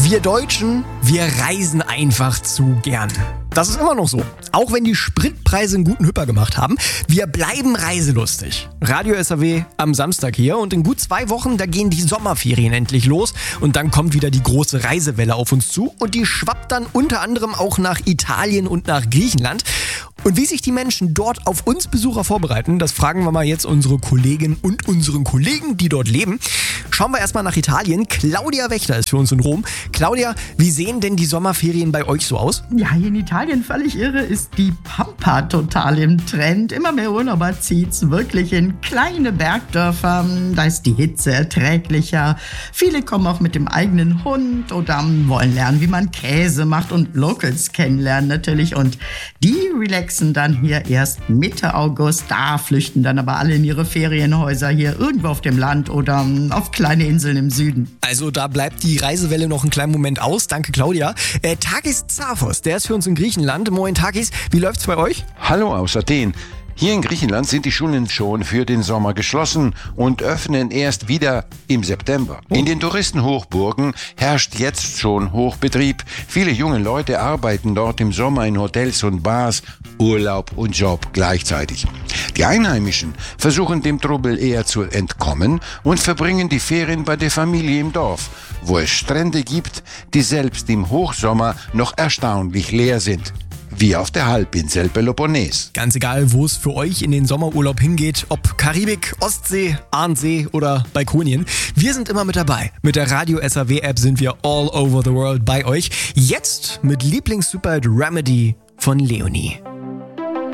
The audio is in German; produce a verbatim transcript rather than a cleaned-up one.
Wir Deutschen, wir reisen einfach zu gern. Das ist immer noch so. Auch wenn die Spritpreise einen guten Hüpper gemacht haben, wir bleiben reiselustig. Radio S R W am Samstag hier und in gut zwei Wochen, da gehen die Sommerferien endlich los und dann kommt wieder die große Reisewelle auf uns zu und die schwappt dann unter anderem auch nach Italien und nach Griechenland. Und wie sich die Menschen dort auf uns Besucher vorbereiten, das fragen wir mal jetzt unsere Kolleginnen und unseren Kollegen, die dort leben. Schauen wir erstmal nach Italien. Claudia Wächter ist für uns in Rom. Claudia, wie sehen denn die Sommerferien bei euch so aus? Ja, hier in Italien, völlig irre, ist die Pampa total im Trend. Immer mehr Urlauber zieht's wirklich in kleine Bergdörfer. Da ist die Hitze erträglicher. Viele kommen auch mit dem eigenen Hund oder wollen lernen, wie man Käse macht und Locals kennenlernen natürlich. Und die relaxen dann hier erst Mitte August. Da flüchten dann aber alle in ihre Ferienhäuser hier irgendwo auf dem Land oder auf kleine Inseln im Süden. Also da bleibt die Reisewelle noch einen kleinen Moment aus. Danke, Claudia. Äh, Takis Zaphos, der ist für uns in Griechenland. Moin Takis, wie läuft's bei euch? Hallo aus Athen. Hier in Griechenland sind die Schulen schon für den Sommer geschlossen und öffnen erst wieder im September. In den Touristenhochburgen herrscht jetzt schon Hochbetrieb. Viele junge Leute arbeiten dort im Sommer in Hotels und Bars, Urlaub und Job gleichzeitig. Die Einheimischen versuchen dem Trubel eher zu entkommen und verbringen die Ferien bei der Familie im Dorf, wo es Strände gibt, die selbst im Hochsommer noch erstaunlich leer sind. Wie auf der Halbinsel Peloponnes. Ganz egal, wo es für euch in den Sommerurlaub hingeht, ob Karibik, Ostsee, Ahrensee oder Balkonien. Wir sind immer mit dabei. Mit der Radio S R W App sind wir all over the world bei euch. Jetzt mit Lieblings-Superheld Remedy von Leonie.